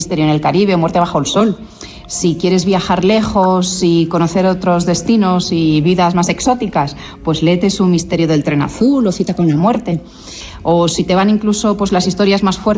Misterio en el Caribe o Muerte bajo el sol. Si quieres viajar lejos y conocer otros destinos y vidas más exóticas, pues léete Su Misterio del Tren Azul o Cita con la Muerte. O si te van incluso pues las historias más fuertes